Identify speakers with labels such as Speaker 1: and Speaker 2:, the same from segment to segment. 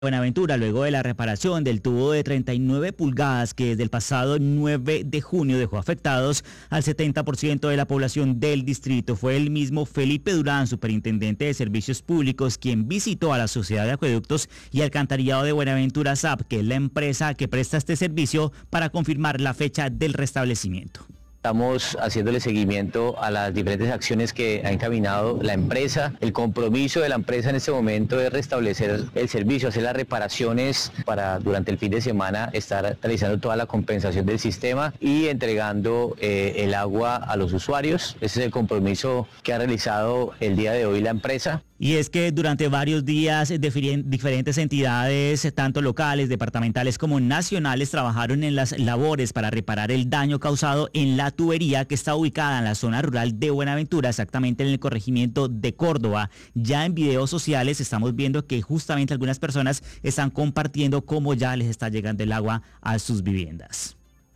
Speaker 1: Buenaventura, luego de la reparación del tubo de 39 pulgadas que desde el pasado 9 de junio dejó afectados al 70% de la población del distrito. Fue el mismo Felipe Durán, superintendente de Servicios Públicos, quien visitó a la Sociedad de Acueductos y Alcantarillado de Buenaventura SAP, que es la empresa que presta este servicio, para confirmar la fecha del restablecimiento.
Speaker 2: Estamos haciéndole seguimiento a las diferentes acciones que ha encaminado la empresa. El compromiso de la empresa en este momento es restablecer el servicio, hacer las reparaciones para durante el fin de semana estar realizando toda la compensación del sistema y entregando el agua a los usuarios. Ese es el compromiso que ha realizado el día de hoy la empresa.
Speaker 1: Y es que durante varios días diferentes entidades, tanto locales, departamentales como nacionales, trabajaron en las labores para reparar el daño causado en la tubería que está ubicada en la zona rural de Buenaventura, exactamente en el corregimiento de Córdoba. Ya en videos sociales estamos viendo que justamente algunas personas están compartiendo cómo ya les está llegando el agua a sus viviendas.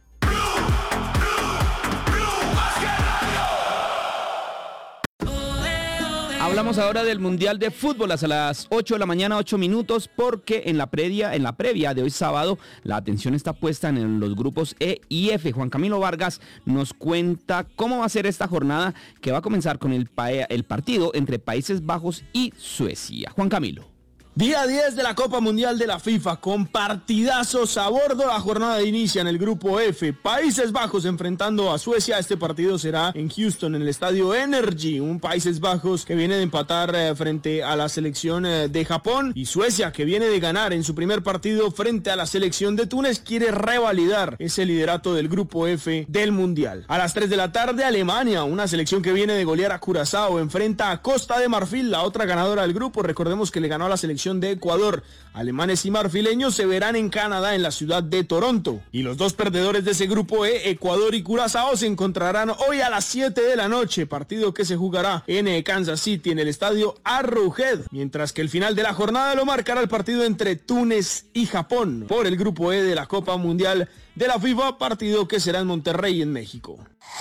Speaker 3: Hablamos ahora del Mundial de Fútbol a las 8 de la mañana, 8 minutos, porque en la previa de hoy sábado, la atención está puesta en los grupos E y F. Juan Camilo Vargas nos cuenta cómo va a ser esta jornada, que va a comenzar con el partido entre Países Bajos y Suecia. Juan Camilo.
Speaker 4: Día 10 de la Copa Mundial de la FIFA, con partidazos a bordo. La jornada inicia en el grupo F. Países Bajos enfrentando a Suecia. Este partido será en Houston, en el estadio Energy. Un Países Bajos que viene de empatar frente a la selección de Japón. Y Suecia, que viene de ganar en su primer partido frente a la selección de Túnez, quiere revalidar ese liderato del grupo F del Mundial. A las 3 de la tarde, Alemania, una selección que viene de golear a Curazao, enfrenta a Costa de Marfil, la otra ganadora del grupo. Recordemos que le ganó a la selección de Ecuador. Alemanes y marfileños se verán en Canadá, en la ciudad de Toronto. Y los dos perdedores de ese grupo E, Ecuador y Curazao, se encontrarán hoy a las 7 de la noche, partido que se jugará en Kansas City, en el estadio Arrowhead, mientras que el final de la jornada lo marcará el partido entre Túnez y Japón por el grupo E de la Copa Mundial de la FIFA, partido que será en Monterrey, en México.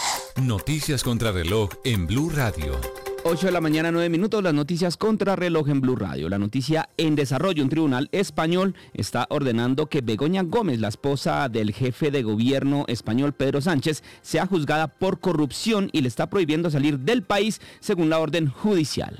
Speaker 5: Noticias contra reloj en Blue Radio.
Speaker 3: 8 de la mañana, 9 minutos, las noticias contra reloj en Blue Radio. La noticia en desarrollo: un tribunal español está ordenando que Begoña Gómez, la esposa del jefe de gobierno español Pedro Sánchez, sea juzgada por corrupción y le está prohibiendo salir del país según la orden judicial.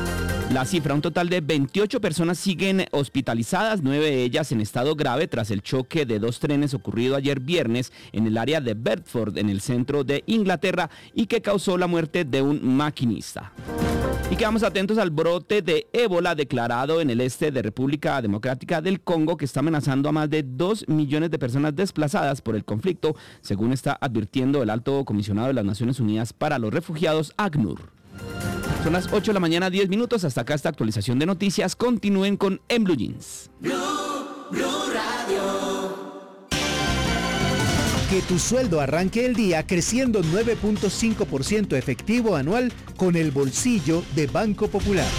Speaker 3: La cifra, un total de 28 personas siguen hospitalizadas, 9 de ellas en estado grave tras el choque de dos trenes ocurrido ayer viernes en el área de Bedford, en el centro de Inglaterra, y que causó la muerte de un maquinista. Y quedamos atentos al brote de ébola declarado en el este de República Democrática del Congo, que está amenazando a más de 2 millones de personas desplazadas por el conflicto, según está advirtiendo el alto comisionado de las Naciones Unidas para los Refugiados, ACNUR. Son las 8 de la mañana, 10 minutos. Hasta acá esta actualización de noticias. Continúen con En Blue Jeans.
Speaker 6: Blue Radio.
Speaker 7: Que tu sueldo arranque el día creciendo 9.5% efectivo anual con el bolsillo de Banco Popular.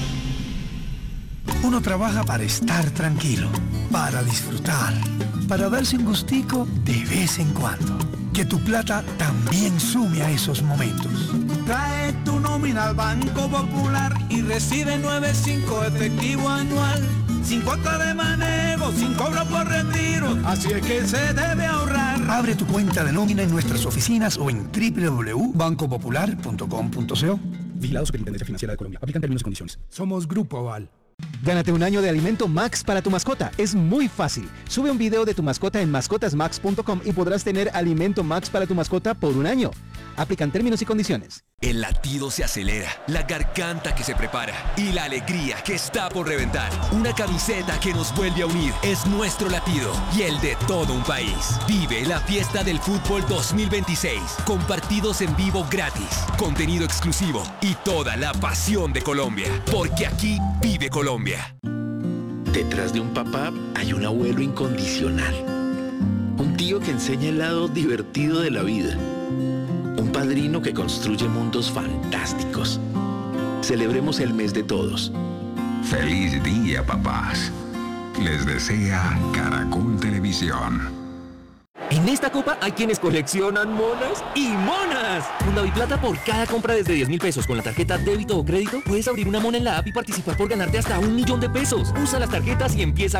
Speaker 8: Uno trabaja para estar tranquilo, para disfrutar, para darse un gustico de vez en cuando. Que tu plata también sume a esos momentos.
Speaker 9: Trae tu nómina al Banco Popular y recibe 9.5 efectivo anual, sin cuota de manejo, sin cobro por retiro, así es que se debe ahorrar.
Speaker 8: Abre tu cuenta de nómina en nuestras oficinas o en www.bancopopular.com.co.
Speaker 10: Vigilado Superintendencia Financiera de Colombia. Aplican términos y condiciones.
Speaker 8: Somos Grupo Aval.
Speaker 7: Gánate un año de alimento Max para tu mascota. Es muy fácil. Sube un video de tu mascota en mascotasmax.com y podrás tener alimento Max para tu mascota por un año. Aplican términos y condiciones.
Speaker 11: El latido se acelera, la garganta que se prepara y la alegría que está por reventar. Una camiseta que nos vuelve a unir. Es nuestro latido y el de todo un país. Vive la fiesta del fútbol 2026 con partidos en vivo gratis, contenido exclusivo y toda la pasión de Colombia. Porque aquí vive Colombia.
Speaker 12: Detrás de un papá hay un abuelo incondicional. Un tío que enseña el lado divertido de la vida. Un padrino que construye mundos fantásticos. Celebremos el mes de todos.
Speaker 13: Feliz día, papás. Les desea Caracol Televisión.
Speaker 6: En esta copa hay quienes coleccionan monas y monas. Con DaviPlata, por cada compra desde 10.000 pesos con la tarjeta débito o crédito, puedes abrir una mona en la app y participar por ganarte hasta 1 millón de pesos. Usa las tarjetas y empieza